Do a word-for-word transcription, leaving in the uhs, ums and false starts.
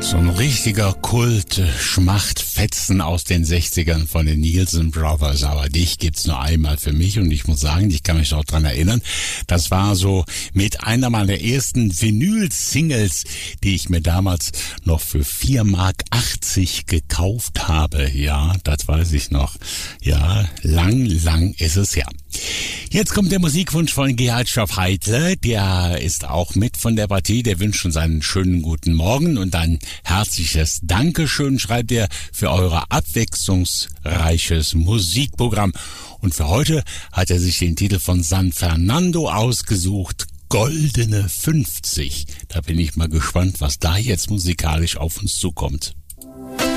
So ein richtiger Kult-Schmachtfetzen aus den sechzigern von den Nielsen Brothers. Aber dich gibt's nur einmal für mich und ich muss sagen, ich kann mich noch dran erinnern, das war so mit einer meiner ersten Vinyl-Singles, die ich mir damals noch für vier Mark achtzig gekauft habe. Ja, das weiß ich noch. Ja, lang, lang ist es her. Jetzt kommt der Musikwunsch von Gerhard Stoff-Heitle. Der ist auch mit von der Partie. Der wünscht schon seinen schönen guten Morgen und ein herzliches Dankeschön, schreibt er, für euer abwechslungsreiches Musikprogramm. Und für heute hat er sich den Titel von San Fernando ausgesucht, Goldene fünfzig. Da bin ich mal gespannt, was da jetzt musikalisch auf uns zukommt.